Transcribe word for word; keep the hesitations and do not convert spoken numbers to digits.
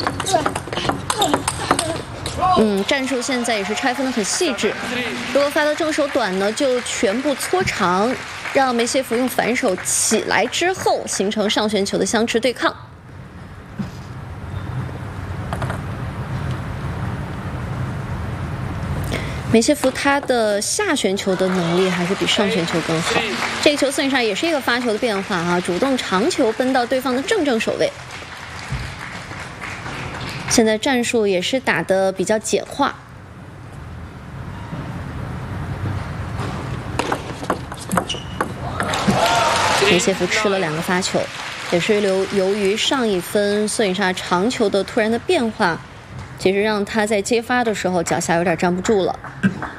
嗯，战术现在也是拆分的很细致。如果发到正手短呢，就全部搓长，让梅谢夫用反手起来之后，形成上旋球的相持对抗。梅谢夫他的下旋球的能力还是比上旋球更好。这个球孙颖莎也是一个发球的变化啊，主动长球奔到对方的正正手位。现在战术也是打得比较简化。梅谢夫吃了两个发球，也是由由于上一分孙颖莎长球的突然的变化，其实让他在接发的时候脚下有点站不住了。